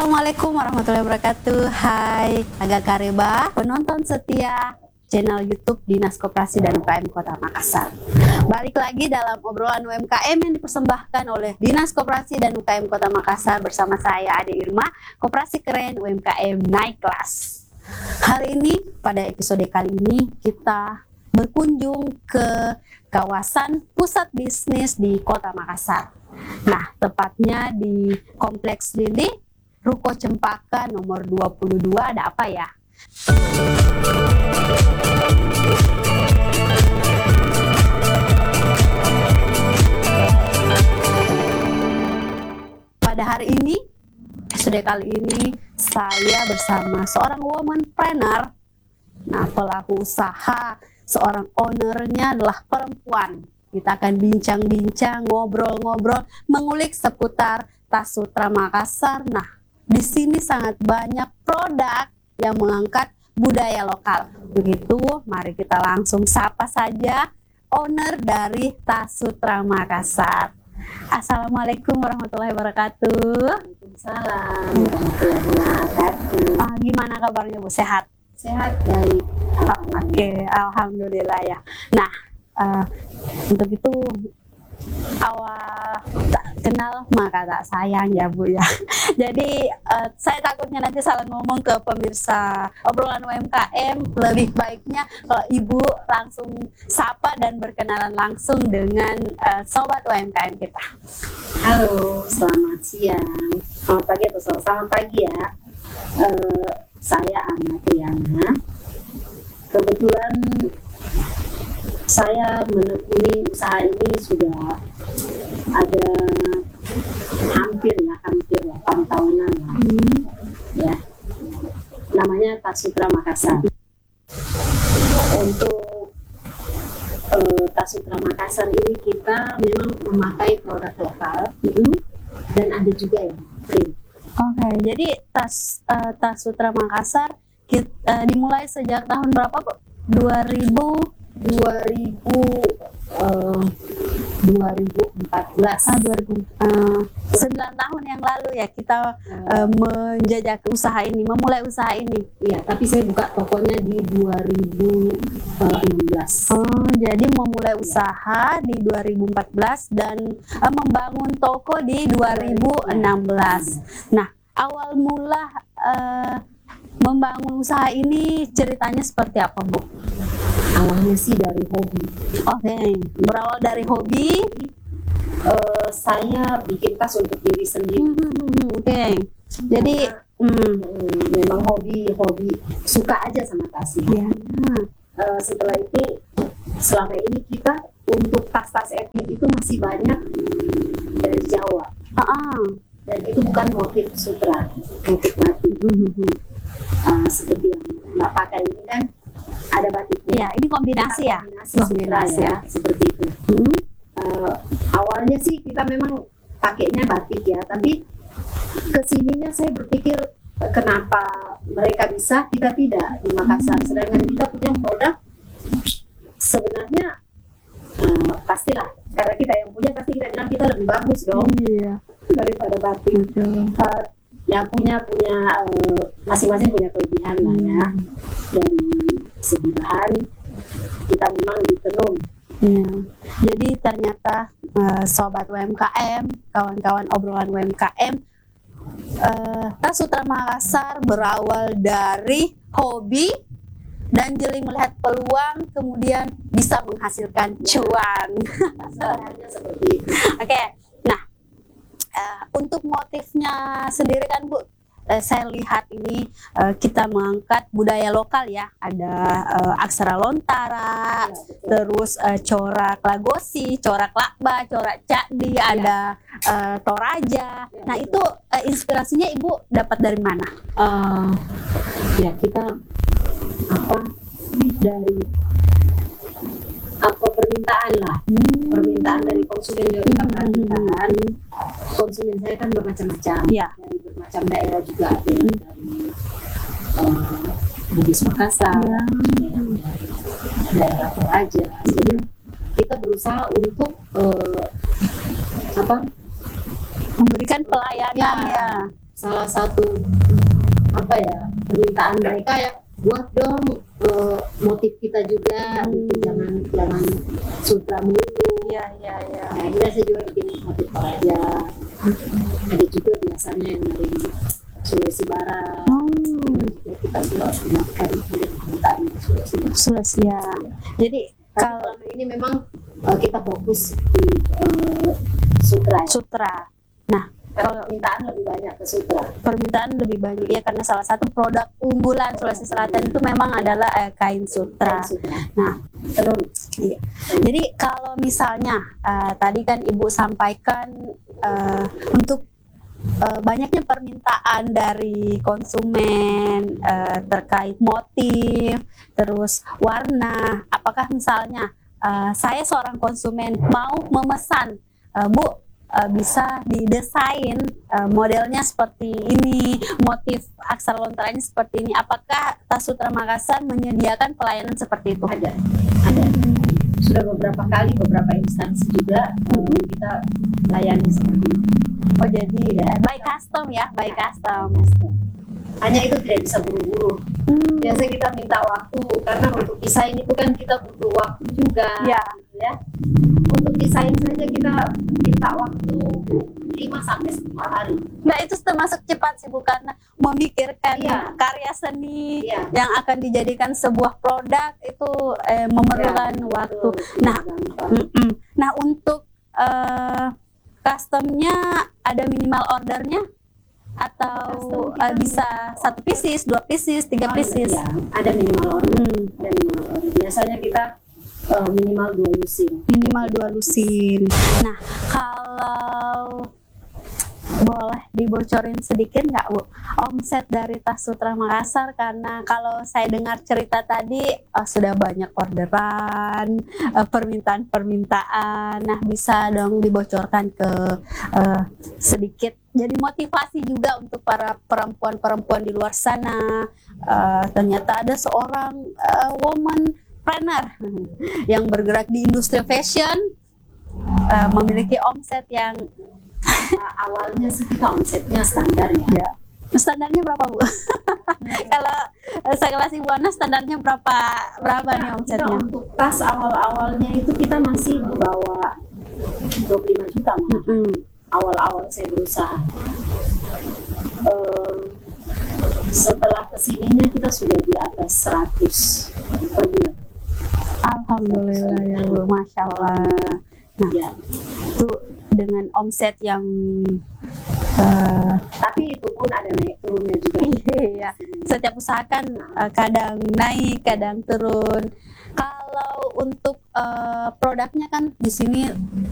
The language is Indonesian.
Assalamualaikum warahmatullahi wabarakatuh. Hai Aga Kareba, penonton setia channel YouTube Dinas Koperasi dan UKM Kota Makassar. Balik lagi dalam obrolan UMKM yang dipersembahkan oleh Dinas Koperasi dan UKM Kota Makassar bersama saya Ade Irma, Koperasi Keren UMKM Naik Kelas. Hari ini pada episode kali ini kita berkunjung ke kawasan pusat bisnis di Kota Makassar. Nah, tepatnya di Kompleks Lili Ruko Cempaka nomor 22. Ada apa ya? Pada hari ini, episode kali ini saya bersama seorang womanpreneur. Nah, pelaku usaha, seorang ownernya adalah perempuan. Kita akan bincang-bincang, ngobrol-ngobrol, mengulik seputar Tas Sutra Makassar. Nah, di sini sangat banyak produk yang mengangkat budaya lokal. Begitu, mari kita langsung sapa saja owner dari Tas Sutra Makassar. Assalamualaikum warahmatullahi wabarakatuh. Waalaikumsalam warahmatullahi wabarakatuh. Gimana kabarnya Bu? Sehat? Sehat, baik. Oke, alhamdulillah ya. Nah, untuk itu awal tak kenal maka tak sayang ya Bu ya. Jadi saya takutnya nanti salah ngomong ke pemirsa obrolan UMKM. Lebih baiknya kalau Ibu langsung sapa dan berkenalan langsung dengan sobat UMKM kita. Halo, selamat siang. Selamat pagi atau selamat pagi ya. Saya Ana Triana. Kebetulan saya menekuni usaha ini sudah ada hampir 8 tahunan lah. Ya, namanya Tas Sutra Makassar. Untuk Tas Sutra Makassar ini kita memang memakai produk lokal dan ada juga yang print. Oke, jadi Tas Sutra Makassar dimulai sejak tahun berapa Bu? 2014. 9 tahun yang lalu ya kita menjajaki usaha ini, memulai usaha ini. Iya, tapi saya buka tokonya di 2016. Jadi memulai usaha di 2014 dan membangun toko di 2016. Nah, awal mula membangun usaha ini ceritanya seperti apa Bu? Awalnya sih dari hobi. Oke, berawal dari hobi. Saya bikin tas untuk diri sendiri. Oke. Jadi memang hobi suka aja sama tasnya. Setelah itu selama ini kita untuk tas-tas etnik itu masih banyak dari Jawa. Dan itu bukan motif sutra, motif batik. Seperti yang Mbak pakai ini kan ada batiknya. Ya, ini kombinasi ya. Kombinasi ya, seperti itu. Awalnya sih kita memang pakainya batik ya, tapi kesininya saya berpikir kenapa mereka bisa, kita tidak di Makassar. Sedangkan kita punya produk sebenarnya pastilah karena kita yang punya pasti kita bilang kita lebih bagus dong daripada batik. Yang punya masing-masing punya kelebihan lah ya. Dari segi bahan kita memang ditenun. Jadi ternyata sobat UMKM, kawan-kawan obrolan UMKM, Tas Sutra Makassar berawal dari hobi dan jeli melihat peluang, kemudian bisa menghasilkan cuan. Sebenarnya seperti itu. Oke, nah untuk motifnya sendiri kan Bu, saya lihat ini kita mengangkat budaya lokal ya, ada aksara lontara, terus corak lagosi, corak lakba, corak cakdi, ada toraja. Nah itu inspirasinya Ibu dapat dari mana? Ya kita dari permintaan lah, permintaan dari konsumen yang kita perhatikan. Konsumen saya kan bermacam-macam, dari bermacam daerah juga, ada yang dari Bugis Makassar, dari daerah Toraja. Jadi kita berusaha untuk memberikan pelayanan ya. salah satu apa ya permintaan mereka ya, buat dong motif kita juga, jangan sutra mulu. Iya. Nah, akhirnya saya juga bikin motif aja. Ada juga biasanya yang dari Sulawesi Barat. Kita juga gunakan permintaan Sulawesi ya. Jadi kalau ini memang kita fokus di sutra. sutra. Nah, Kalau permintaan lebih banyak ke sutra. permintaan lebih banyak ya karena salah satu produk unggulan Sulawesi Selatan itu memang adalah kain sutra. Nah, Terus iya. Jadi kalau misalnya tadi kan Ibu sampaikan untuk banyaknya permintaan dari konsumen terkait motif, terus warna. Apakah misalnya saya seorang konsumen mau memesan, Bu, bisa didesain modelnya seperti ini, motif aksara lontaranya seperti ini. Apakah Tas Sutra Makassar menyediakan pelayanan seperti itu? ada. Sudah beberapa kali beberapa instansi juga kita layani seperti itu. Oh jadi by custom ya, by custom. Hanya itu tidak bisa buru-buru. Biasanya kita minta waktu karena untuk desain itu kan kita butuh waktu juga. Ya. Ya. Untuk desain saja kita minta waktu 5-10 hari. Nah itu termasuk cepat sih Bu, karena memikirkan Iya. karya seni Iya. yang akan dijadikan sebuah produk itu memerlukan Ya, waktu. betul. Nah, Gampang. nah untuk customnya ada minimal ordernya atau bisa 1 pieces, 2 pieces, 3 pieces? Ya, ada minimal order. Ada minimal order. Biasanya kita minimal 2 lusin. Minimal 2 lusin. Nah, kalau boleh dibocorin sedikit nggak Bu, omset dari Tas Sutra Makassar? Karena kalau saya dengar cerita tadi sudah banyak orderan, permintaan. Nah, bisa dong dibocorkan ke sedikit. Jadi motivasi juga untuk para perempuan-perempuan di luar sana. Ternyata ada seorang woman planner yang bergerak di industri fashion, memiliki omset yang Awalnya sih kita omsetnya standar ya. standarnya berapa Bu? Kalau saya kasih Bu Ana, standarnya berapa nih Kita omsetnya? untuk tas awal-awalnya itu kita masih di bawah 25 juta malah. Awal-awal saya berusaha. Setelah kesininya kita sudah di atas 100 per bulan. Alhamdulillah ya Bu, Masya Allah. Nah, Ya. itu dengan omset yang Tapi itu pun ada naik turunnya juga. iya, setiap usaha kan kadang naik, kadang turun. Kalau untuk produknya kan di sini